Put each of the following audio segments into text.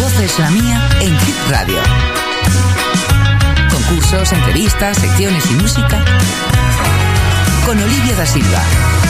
voz es la mía en Hit Radio. Concursos, entrevistas, secciones y música con Olivia da Silva.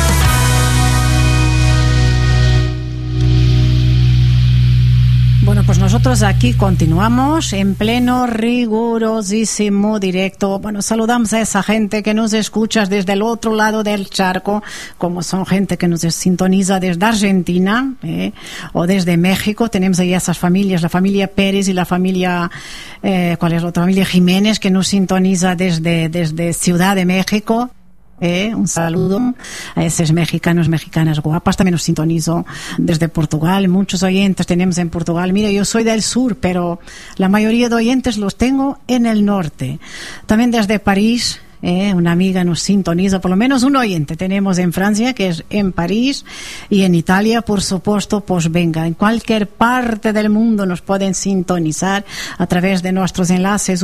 Bueno, pues nosotros aquí continuamos en pleno rigurosísimo directo. Bueno, saludamos a esa gente que nos escucha desde el otro lado del charco, como son gente que nos sintoniza desde Argentina o desde México. Tenemos ahí esas familias, la familia Pérez y la familia, ¿cuál es la otra? Familia Jiménez, que nos sintoniza desde Ciudad de México. Un saludo a esos mexicanas guapas. También os sintonizo desde Portugal. Muchos oyentes tenemos en Portugal. Mira, yo soy del sur, pero la mayoría de oyentes los tengo en el norte. También desde París. Una amiga nos sintoniza, por lo menos un oyente tenemos en Francia, que es en París, y en Italia, por supuesto. Pues venga, en cualquier parte del mundo nos pueden sintonizar a través de nuestros enlaces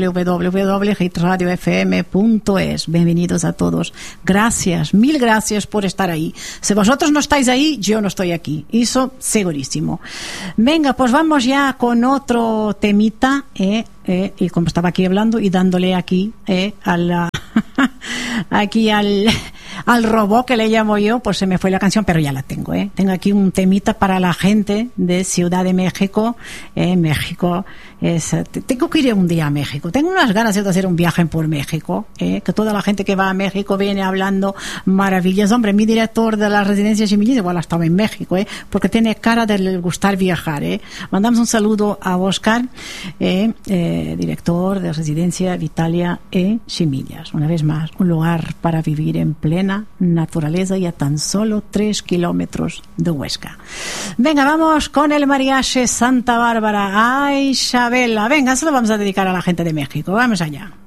www.hitradiofm.es. Bienvenidos a todos. Gracias, mil gracias por estar ahí. Si vosotros no estáis ahí, yo no estoy aquí, eso segurísimo. Venga, pues vamos ya con otro temita, y como estaba aquí hablando y dándole aquí al robot que le llamo yo, pues se me fue la canción, pero ya la tengo. Tengo aquí un temita para la gente de Ciudad de México. México tengo que ir un día a México, tengo unas ganas de hacer un viaje por México, que toda la gente que va a México viene hablando maravillas. Hombre, mi director de la residencia Chimillis igual estaba en México, porque tiene cara de gustar viajar. Mandamos un saludo a Oscar, director de residencia Vitalia Chimillas. Una vez más, un lugar para vivir en plena naturaleza y a tan solo 3 kilómetros de Huesca. Venga, vamos con el mariachi Santa Bárbara. Ay, Chabela, venga, se lo vamos a dedicar a la gente de México. Vamos allá.